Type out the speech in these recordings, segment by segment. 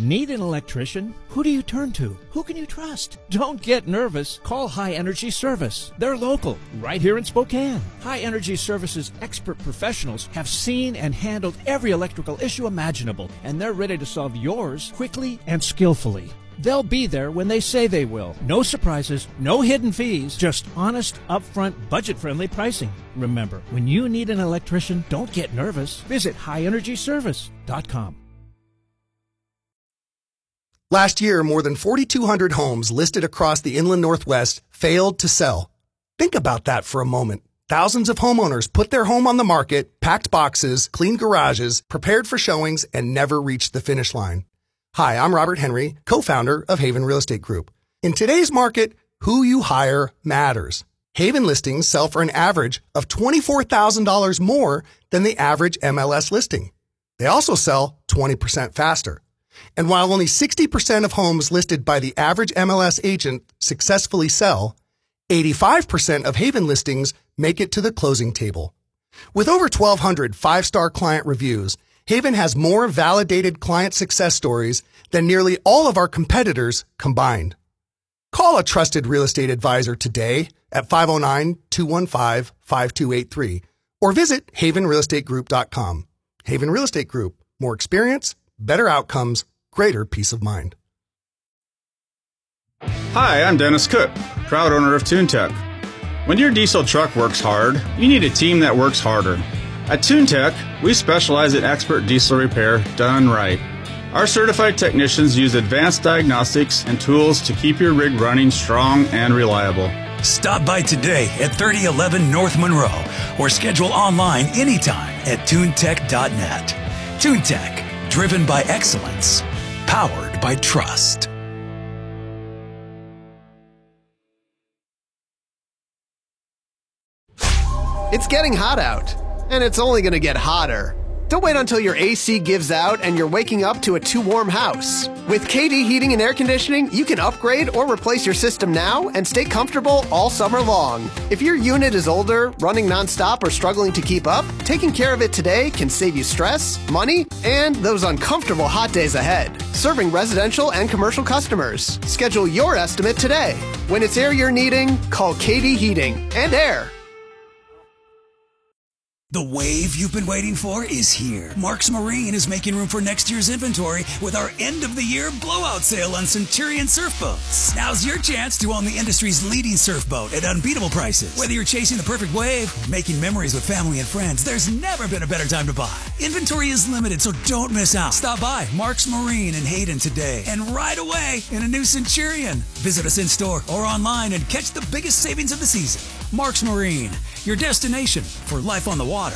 Need an electrician? Who do you turn to? Who can you trust? Don't get nervous. Call High Energy Service. They're local, right here in Spokane. High Energy Service's expert professionals have seen and handled every electrical issue imaginable, and they're ready to solve yours quickly and skillfully. They'll be there when they say they will. No surprises, no hidden fees, just honest, upfront, budget-friendly pricing. Remember, when you need an electrician, don't get nervous. Visit highenergyservice.com. Last year, more than 4,200 homes listed across the inland Northwest failed to sell. Think about that for a moment. Thousands of homeowners put their home on the market, packed boxes, cleaned garages, prepared for showings, and never reached the finish line. Hi, I'm Robert Henry, co-founder of Haven Real Estate Group. In today's market, who you hire matters. Haven listings sell for an average of $24,000 more than the average MLS listing. They also sell 20% faster. And while only 60% of homes listed by the average MLS agent successfully sell, 85% of Haven listings make it to the closing table. With over 1,200 five-star client reviews, Haven has more validated client success stories than nearly all of our competitors combined. Call a trusted real estate advisor today at 509-215-5283 or visit havenrealestategroup.com. Haven Real Estate Group. More experience, better outcomes, greater peace of mind. Hi, I'm Dennis Cook, proud owner of TuneTech. When your diesel truck works hard, you need a team that works harder. At TuneTech, we specialize in expert diesel repair done right. Our certified technicians use advanced diagnostics and tools to keep your rig running strong and reliable. Stop by today at 3011 North Monroe or schedule online anytime at tunetech.net. TuneTech, driven by excellence, powered by trust. It's getting hot out, and it's only going to get hotter. Don't wait until your AC gives out and you're waking up to a too warm house. With KD Heating and Air Conditioning, you can upgrade or replace your system now and stay comfortable all summer long. If your unit is older, running nonstop, or struggling to keep up, taking care of it today can save you stress, money, and those uncomfortable hot days ahead. Serving residential and commercial customers. Schedule your estimate today. When it's air you're needing, call KD Heating and Air. The wave you've been waiting for is here. Marks Marine is making room for next year's inventory with our end-of-the-year blowout sale on Centurion surf boats. Now's your chance to own the industry's leading surf boat at unbeatable prices. Whether you're chasing the perfect wave or making memories with family and friends, there's never been a better time to buy. Inventory is limited, so don't miss out. Stop by Marks Marine in Hayden today and ride away in a new Centurion. Visit us in-store or online and catch the biggest savings of the season. Marks Marine, your destination for life on the water.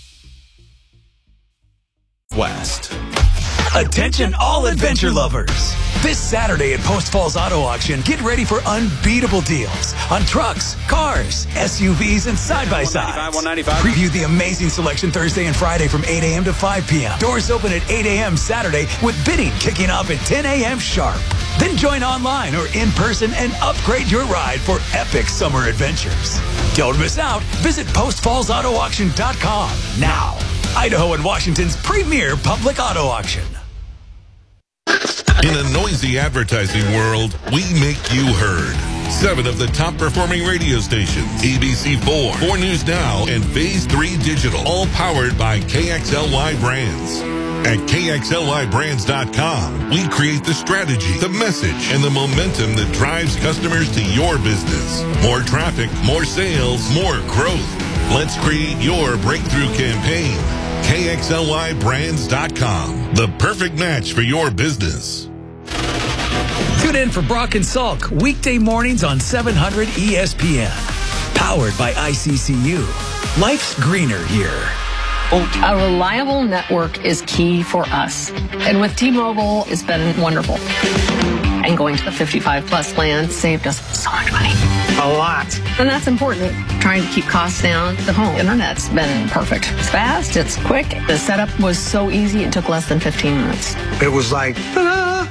West. Attention all adventure lovers. This Saturday at Post Falls Auto Auction, get ready for unbeatable deals on trucks, cars, SUVs, and side-by-sides. Preview the amazing selection Thursday and Friday from 8 a.m. to 5 p.m. Doors open at 8 a.m. Saturday with bidding kicking off at 10 a.m. sharp. Then join online or in person and upgrade your ride for epic summer adventures. Don't miss out. Visit postfallsautoauction.com now. Idaho and Washington's premier public auto auction. In a noisy advertising world, we make you heard. 7 of the top performing radio stations, ABC4, 4 News Now, and Phase 3 Digital, all powered by KXLY Brands. At KXLYBrands.com, we create the strategy, the message, and the momentum that drives customers to your business. More traffic, more sales, more growth. Let's create your breakthrough campaign. KXLYBrands.com, the perfect match for your business. Tune in for Brock and Salk weekday mornings on 700 ESPN. Powered by ICCU. Life's greener here. A reliable network is key for us. And with T-Mobile, it's been wonderful. And going to the 55-plus plan saved us so much money. A lot. And that's important. Trying to keep costs down. The home internet's been perfect. It's fast. It's quick. The setup was so easy. It took less than 15 minutes. It was like, ta-da!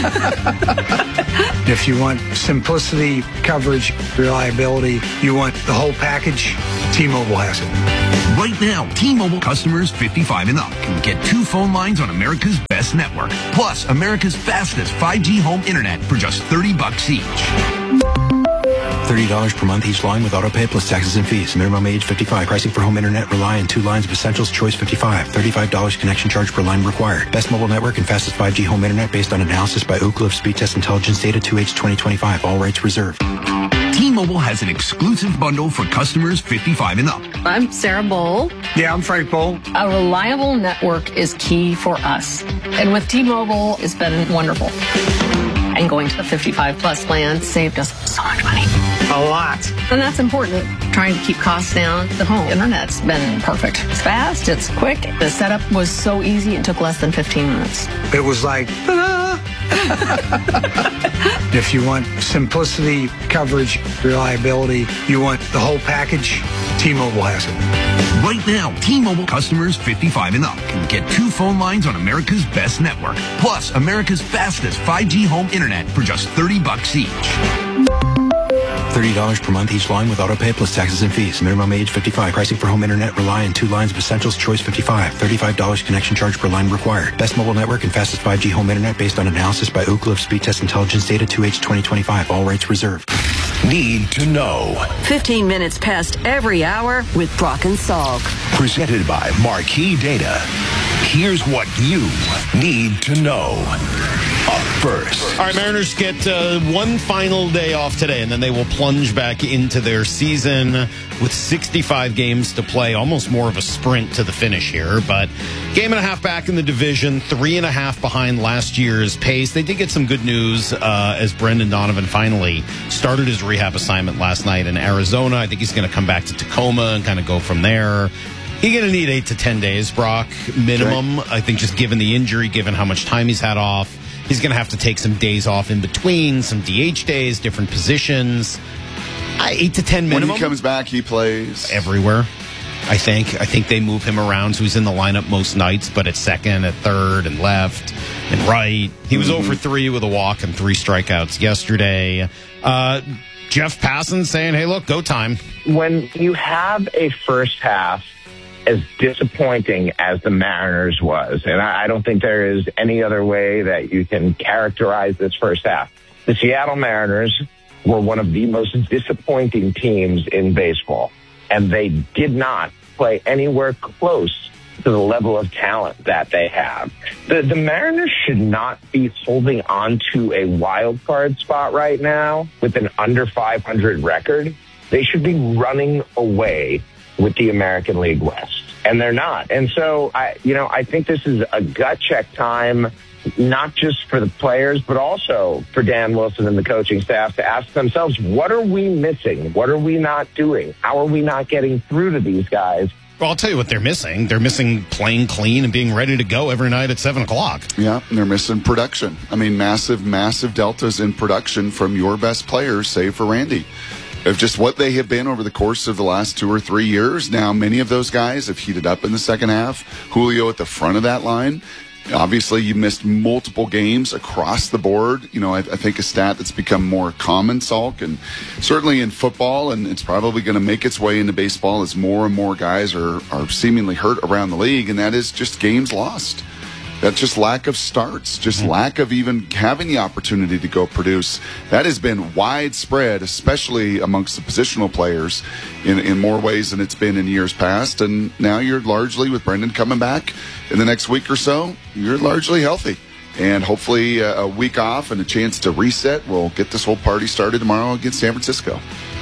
If you want simplicity, coverage, reliability, you want the whole package, T-Mobile has it. Right now, T-Mobile customers 55 and up can get 2 phone lines on America's best network, plus America's fastest 5G home internet for just $30 each. $30 per month each line with autopay plus taxes and fees. Minimum age 55. Pricing for home internet rely on 2 lines of essentials. Choice 55. $35 connection charge per line required. Best mobile network and fastest 5G home internet based on analysis by Ookla of Speed Test Intelligence data 2H 2025. All rights reserved. T-Mobile has an exclusive bundle for customers 55 and up. I'm Sarah Bowl. Yeah, I'm Frank Bowl. A reliable network is key for us. And with T-Mobile, it's been wonderful. And going to the 55 plus plan saved us so much money. A lot. And that's important. Trying to keep costs down. The home internet's been perfect. It's fast, it's quick. The setup was so easy, it took less than 15 minutes. It was like, ta-da! If you want simplicity, coverage, reliability, you want the whole package, T-Mobile has it. Right now, T-Mobile customers 55 and up can get 2 phone lines on America's best network, plus America's fastest 5G home internet for just $30 each. $30 per month each line with autopay plus taxes and fees. Minimum age 55. Pricing for home internet rely on 2 lines of essentials. Choice 55. $35 connection charge per line required. Best mobile network and fastest 5G home internet based on analysis by Ookla of Speed Test Intelligence data 2H 2025. All rights reserved. Need to know. 15 minutes past every hour with Brock and Salk. Presented by Marquee Data. Here's what you need to know. Up first. All right, Mariners get one final day off today, and then they will plunge back into their season with 65 games to play. Almost more of a sprint to the finish here, but game and a half back in the division, 3.5 behind last year's pace. They did get some good news as Brendan Donovan finally started his rehab assignment last night in Arizona. I think he's going to come back to Tacoma and kind of go from there. He's going to need 8 to 10 days, Brock, minimum. Okay. I think just given the injury, given how much time he's had off, he's going to have to take some days off in between, some DH days, different positions. 8 to 10 minimum. When he comes back, he plays everywhere. I think they move him around, so he's in the lineup most nights, but at second, at third, and left, and right. He was 0 for 3 with a walk and 3 strikeouts yesterday. Jeff Passan saying, hey, look, go time. When you have a first half as disappointing as the Mariners was, and I don't think there is any other way that you can characterize this first half. The Seattle Mariners were one of the most disappointing teams in baseball, and they did not play anywhere close to the level of talent that they have. The Mariners should not be holding on to a wild card spot right now with an under 500 record. They should be running away with the American League West, and they're not. And so I think this is a gut check time, not just for the players, but also for Dan Wilson and the coaching staff to ask themselves, what are we missing? What are we not doing? How are we not getting through to these guys? Well, I'll tell you what they're missing. They're missing playing clean and being ready to go every night at 7 o'clock. Yeah, and they're missing production. I mean, massive deltas in production from your best players, save for Randy. Of just what they have been over the course of the last 2 or 3 years. Now, many of those guys have heated up in the second half. Julio at the front of that line. Obviously, you missed multiple games across the board. You know, I think a stat that's become more common, Salk, and certainly in football, and it's probably going to make its way into baseball as more and more guys are seemingly hurt around the league, and that is just games lost. That's just lack of starts, just lack of even having the opportunity to go produce. That has been widespread, especially amongst the positional players in more ways than it's been in years past. And now you're largely, with Brendan coming back in the next week or so, you're largely healthy. And hopefully a week off and a chance to reset will get this whole party started tomorrow against San Francisco.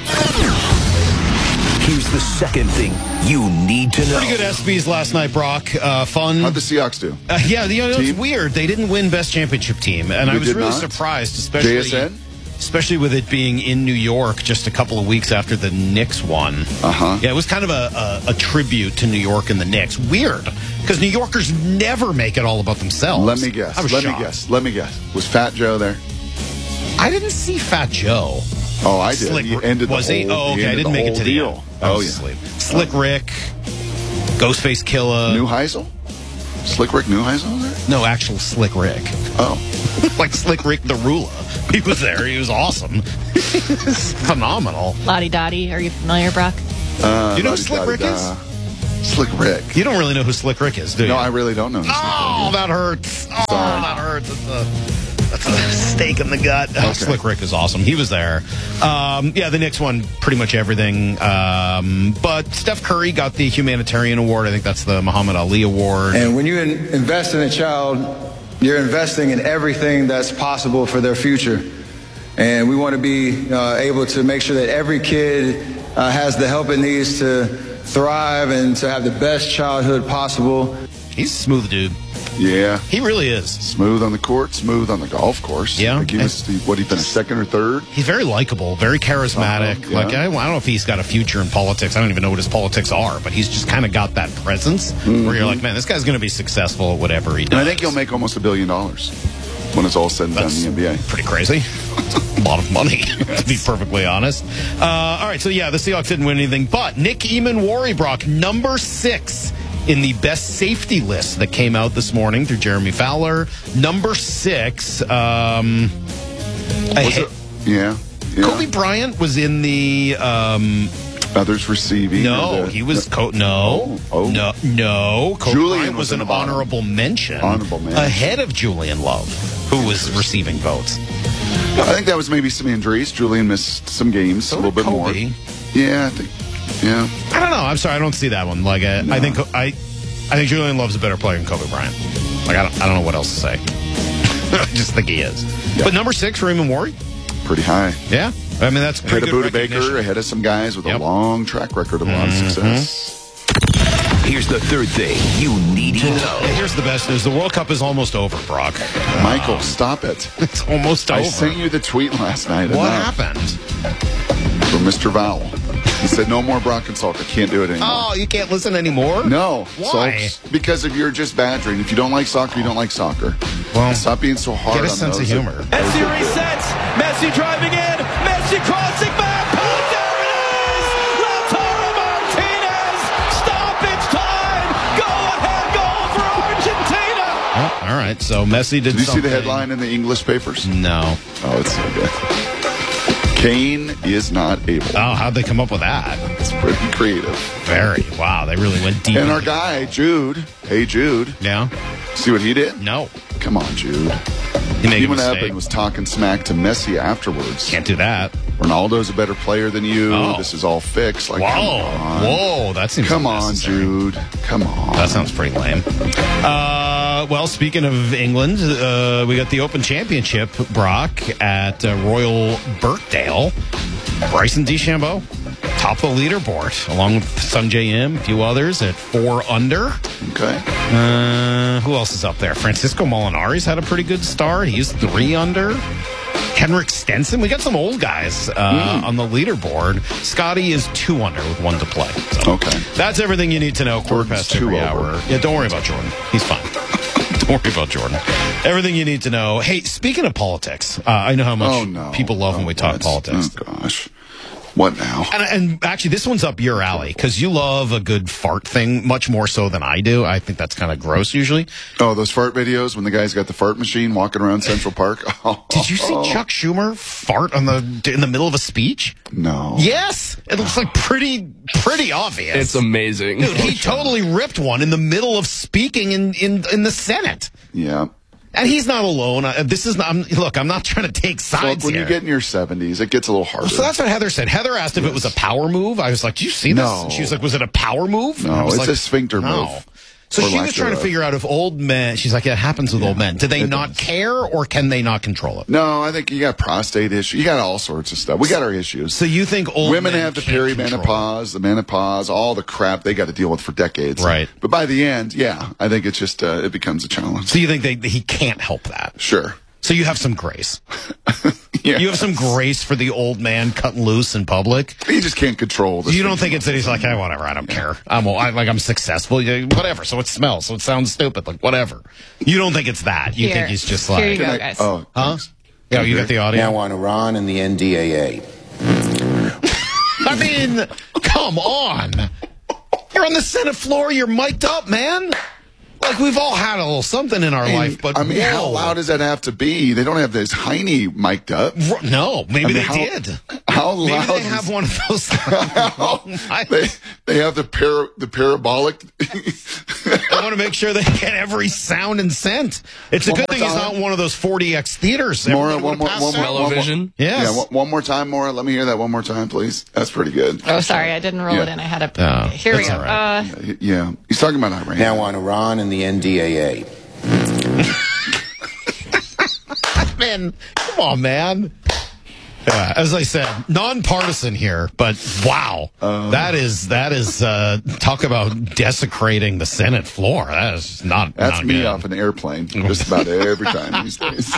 Here's the second thing you need to know. Pretty good ESPYs last night, Brock. Fun. How'd the Seahawks do? It was weird. They didn't win Best Championship Team, and I was really surprised, especially with it being in New York just a couple of weeks after the Knicks won. Yeah, it was kind of a tribute to New York and the Knicks. Weird, because New Yorkers never make it all about themselves. Let me guess. Let me guess. Was Fat Joe there? I didn't see Fat Joe. Oh, I did. He ended was the he? whole, Oh, okay. I didn't make it to the end. Oh, yeah. Slick Rick, Ghostface Killa. Neuheisel? Slick Rick Neuheisel there? No, actual Slick Rick. Oh. Like Slick Rick the Ruler. He was there. He was awesome. Phenomenal. Lottie Dottie. Are you familiar, Brock? Do you know who Slick Rick is? Slick Rick. You don't really know who Slick Rick is, do you? No, I really don't know. Oh, that hurts. Oh, that hurts. That's a stake in the gut. Okay. Slick Rick is awesome. He was there. The Knicks won pretty much everything. But Steph Curry got the humanitarian award. I think that's the Muhammad Ali award. And when you invest in a child, you're investing in everything that's possible for their future. And we want to be able to make sure that every kid has the help it needs to thrive and to have the best childhood possible. He's a smooth dude. Yeah. He really is. Smooth on the court, smooth on the golf course. Yeah. Like he been a second or third? He's very likable, very charismatic. Yeah. Like, I don't know if he's got a future in politics. I don't even know what his politics are, but he's just kind of got that presence where you're like, man, this guy's going to be successful at whatever he does. And I think he'll make almost $1 billion when it's all said and done in the NBA. Pretty crazy. A lot of money, to be perfectly honest. All right, so the Seahawks didn't win anything, but Nick Eamon Brock, number 6 in the best safety list that came out this morning through Jeremy Fowler. Number 6. Kobe Bryant was in the others receiving. No, he was no. Kobe Bryant was an honorable mention. Ahead of Julian Love, who was receiving votes. I think that was maybe some injuries. Julian missed some games, a little bit more. Yeah, I think. Yeah. I don't know. I'm sorry, I don't see that one. Like, no. I think Julian Love's a better player than Kobe Bryant. Like, I don't know what else to say. I just think he is. Yeah. But number 6, Raymond Warren. Pretty high. Yeah. I mean, that's pretty good. Ahead of Buda Baker, ahead of some guys with a long track record of a lot of success. Here's the third thing you need to know. Here's the best news. The World Cup is almost over, Brock. Michael, stop it. It's almost over. I sent you the tweet last night. What happened? From Mr. Vowell. He said, no more Brock and Salk. I can't do it anymore. Oh, you can't listen anymore? No. Why? Salk, because if you're just badgering. If you don't like soccer, you don't like soccer. Well, stop being so hard on those. Get a sense of humor. Messi resets. Messi driving in. Messi crossing back. Oh, there it is! Lautaro Martinez. Stoppage time. Go ahead goal for Argentina. Oh, all right. So Messi did you see the headline in the English papers? No. Oh, it's so good. Kane is not able. Oh, how'd they come up with that? It's pretty creative. Very. Wow, they really went deep. And our guy, Jude. Hey, Jude. Yeah. See what he did? No. Come on, Jude. He went up and was talking smack to Messi afterwards. Can't do that. Ronaldo's a better player than you. Oh. This is all fixed. Like, Whoa, that seems Come on, Jude. Come on. That sounds pretty lame. Well, speaking of England, we got the Open Championship, Brock, at Royal Birkdale. Bryson DeChambeau, top of the leaderboard, along with Sungjae Im, a few others at 4 under. Okay. Who else is up there? Francisco Molinari's had a pretty good start. He's 3 under. Henrik Stenson. We got some old guys on the leaderboard. Scotty is 2 under with 1 to play. So okay. That's everything you need to know. Quarter past every hour. Yeah, don't worry about Jordan. He's fine. Don't worry about Jordan. Everything you need to know. Hey, speaking of politics, I know how much people love when we talk politics. Oh, gosh. What now? And actually, this one's up your alley because you love a good fart thing much more so than I do. I think that's kind of gross usually. Oh, those fart videos when the guy's got the fart machine walking around Central Park. Did you see Chuck Schumer fart in the middle of a speech? No. Yes, it looks like pretty obvious. It's amazing, dude. He totally ripped one in the middle of speaking in the Senate. Yeah. And he's not alone. I'm not trying to take sides when here. you get in your 70s, it gets a little harder. So that's what Heather said. Heather asked if it was a power move. I was like, "Do you see this?" No. And she was like, "Was it a power move?" No, it's a sphincter move. So she was trying to figure out if old men, she's like, it happens with old men. Do they not care or can they not control it? No, I think you got prostate issues. You got all sorts of stuff. We got our issues. So you think old women men have the perimenopause, the menopause, all the crap they got to deal with for decades. Right. But by the end, yeah, I think it's just, it becomes a challenge. So you think he can't help that? Sure. So you have some grace. Yeah. You have some grace for the old man cutting loose in public. He just can't control this. You don't think it's that he's like, hey, whatever, I don't care. I'm successful, whatever. So it smells, so it sounds stupid, like whatever. You don't think it's that. You think he's just like, here you go, guys. Oh, huh? Yeah, you got the audio. Now on Iran and the NDAA. I mean, come on. You're on the Senate floor. You're mic'd up, man. Like, we've all had a little something in our life, but how loud does that have to be? They don't have this Heine mic'd up. No, maybe they did. How loud? Maybe they have one of those. They have the parabolic. I want to make sure they get every sound and scent. It's a good thing it's not one of those 4DX theaters. Maura, one more. Television. Yes. Yeah, one more time, Maura. Let me hear that one more time, please. That's pretty good. Oh, sorry, I didn't roll it in. I had a. Here we go. Right. Yeah, he's talking about Iran. Now on Iran and the NDAA. Man, come on, man. Yeah, as I said, nonpartisan here, but wow, that is talk about desecrating the Senate floor. That is not. That's not me good. off an airplane just about every time these days.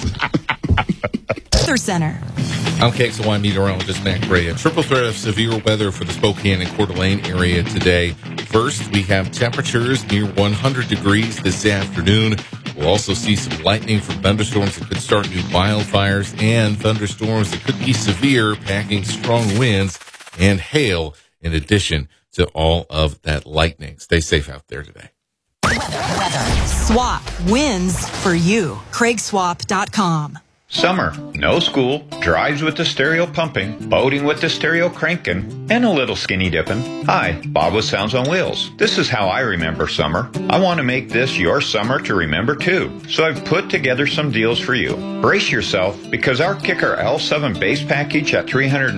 Weather Center. I'm KXLY meteorologist Matt Gray. A triple threat of severe weather for the Spokane and Coeur d'Alene area today. First, we have temperatures near 100 degrees this afternoon. We'll also see some lightning from thunderstorms that could start new wildfires and thunderstorms that could be severe, packing strong winds and hail in addition to all of that lightning. Stay safe out there today. Weather. Swap wins for you. CraigSwap.com. Summer, no school, drives with the stereo pumping, boating with the stereo cranking, and a little skinny dipping. Hi, Bob with Sounds on Wheels. This is how I remember summer. I want to make this your summer to remember too. So I've put together some deals for you. Brace yourself, because our Kicker L7 base package at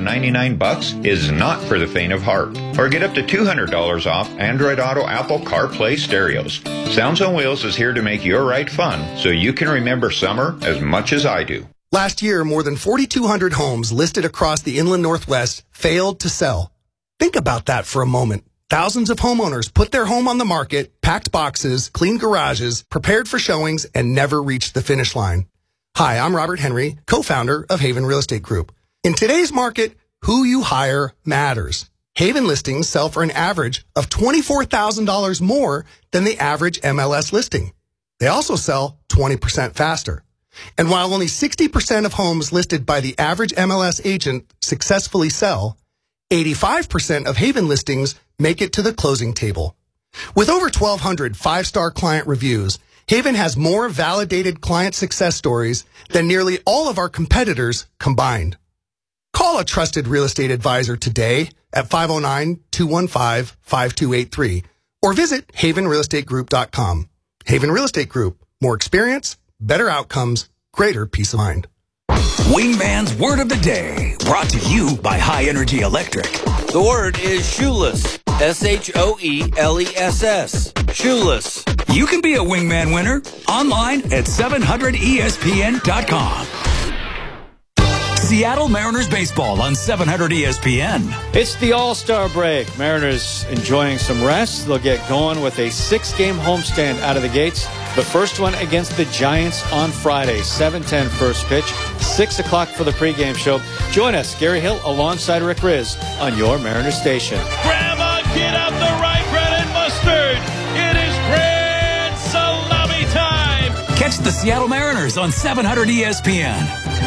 $399 is not for the faint of heart. Or get up to $200 off Android Auto Apple CarPlay stereos. Sounds on Wheels is here to make your ride fun, so you can remember summer as much as I do. Last year, more than 4,200 homes listed across the inland Northwest failed to sell. Think about that for a moment. Thousands of homeowners put their home on the market, packed boxes, cleaned garages, prepared for showings, and never reached the finish line. Hi, I'm Robert Henry, co-founder of Haven Real Estate Group. In today's market, who you hire matters. Haven listings sell for an average of $24,000 more than the average MLS listing. They also sell 20% faster. And while only 60% of homes listed by the average MLS agent successfully sell, 85% of Haven listings make it to the closing table. With over 1,200 five-star client reviews, Haven has more validated client success stories than nearly all of our competitors combined. Call a trusted real estate advisor today at 509-215-5283 or visit havenrealestategroup.com. Haven Real Estate Group. More experience, better outcomes, greater peace of mind. Wingman's Word of the Day, brought to you by High Energy Electric. The word is shoeless. SHOELESS. Shoeless. You can be a Wingman winner online at 700ESPN.com. Seattle Mariners baseball on 700 ESPN. It's the All-Star break. Mariners enjoying some rest. They'll get going with a 6-game homestand out of the gates. The first one against the Giants on Friday, 7:10 first pitch, 6 o'clock for the pregame show. Join us, Gary Hill, alongside Rick Riz on your Mariners station. Grandma, get out the rye bread and mustard. It is grand salami time. Catch the Seattle Mariners on 700 ESPN.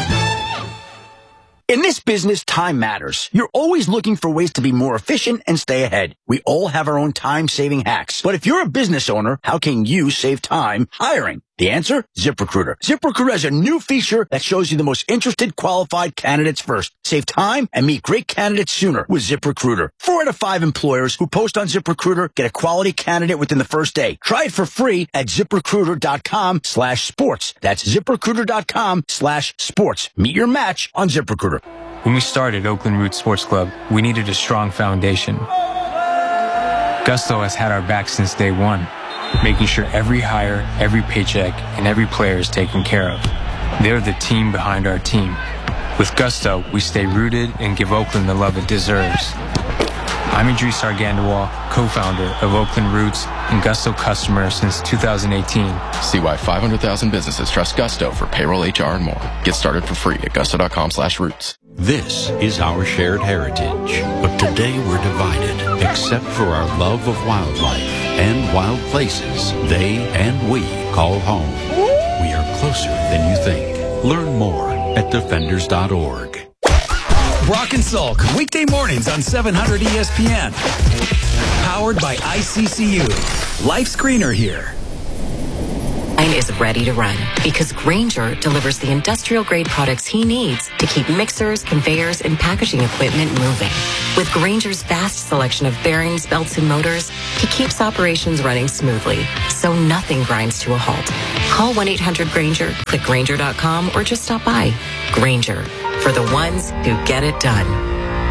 In this business, time matters. You're always looking for ways to be more efficient and stay ahead. We all have our own time-saving hacks. But if you're a business owner, how can you save time hiring? The answer? ZipRecruiter. ZipRecruiter has a new feature that shows you the most interested qualified candidates first. Save time and meet great candidates sooner with ZipRecruiter. 4 out of 5 employers who post on ZipRecruiter get a quality candidate within the first day. Try it for free at ZipRecruiter.com/sports. That's ZipRecruiter.com/sports. Meet your match on ZipRecruiter. When we started Oakland Roots Sports Club, we needed a strong foundation. Gusto has had our back since day one, making sure every hire, every paycheck, and every player is taken care of. They're the team behind our team. With Gusto, we stay rooted and give Oakland the love it deserves. I'm Idris Argandawal, co-founder of Oakland Roots and Gusto customer since 2018. See why 500,000 businesses trust Gusto for payroll, HR, and more. Get started for free at gusto.com/roots. This is our shared heritage, but today we're divided, except for our love of wildlife and wild places they and we call home. We are closer than you think. Learn more at defenders.org. Brock and Salk, weekday mornings on 700 ESPN. Powered by ICCU. Life's greener here. Brian is ready to run because Grainger delivers the industrial-grade products he needs to keep mixers, conveyors, and packaging equipment moving. With Grainger's vast selection of bearings, belts, and motors, he keeps operations running smoothly, so nothing grinds to a halt. Call 1-800-GRAINGER, click Grainger.com, or just stop by. Grainger, for the ones who get it done.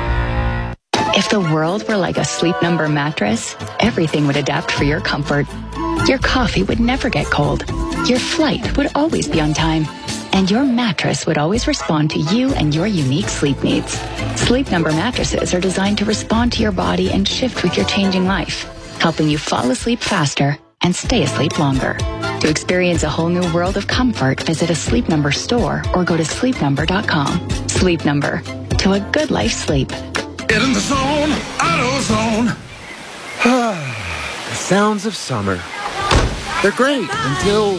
If the world were like a Sleep Number mattress, everything would adapt for your comfort. Your coffee would never get cold. Your flight would always be on time. And your mattress would always respond to you and your unique sleep needs. Sleep Number mattresses are designed to respond to your body and shift with your changing life, helping you fall asleep faster and stay asleep longer. To experience a whole new world of comfort, visit a Sleep Number store or go to sleepnumber.com. Sleep Number. To a good life sleep. Get in the zone, AutoZone. The sounds of summer. They're great until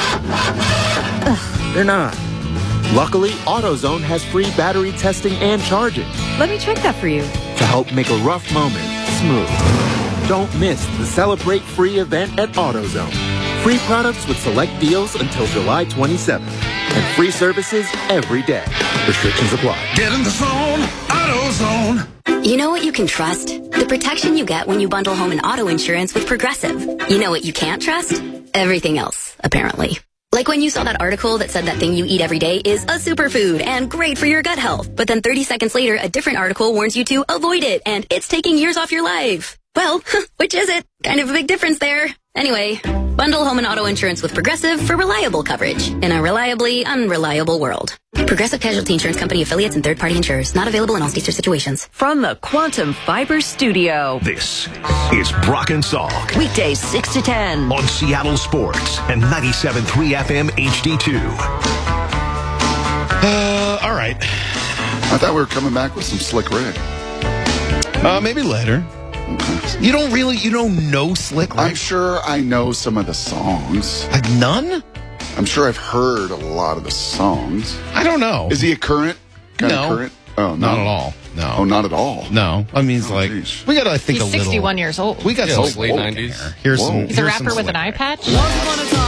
they're not. Luckily, AutoZone has free battery testing and charging Let me check that for you. to help make a rough moment smooth. Don't miss the Celebrate Free event at AutoZone. Free products with select deals until July 27th. And free services every day. Restrictions apply. Get in the zone, AutoZone. You know what you can trust? The protection you get when you bundle home and auto insurance with Progressive. You know what you can't trust? Everything else, apparently. Like when you saw that article that said that thing you eat every day is a superfood and great for your gut health. But then 30 seconds later, a different article warns you to avoid it and it's taking years off your life. Well, which is it? Kind of a big difference there. Anyway, bundle home and auto insurance with Progressive for reliable coverage in a reliably unreliable world. Progressive Casualty Insurance Company affiliates and third-party insurers. Not available in all states or situations. From the Quantum Fiber Studio. This is Brock and Salk. Weekdays 6 to 10. On Seattle Sports and 97.3 FM HD2. All right. I thought we were coming back with some Slick Rick. Maybe later. You don't know Slick Rick? I'm sure I know some of the songs. Like none? I'm sure I've heard a lot of the songs. I don't know. Is he a current? Current? Oh, no. Not at all. No. Oh, not at all. No. I mean, it's we got to think He's a little. 61 years old. We got late 90s. Here's some. He's a rapper with an eye patch.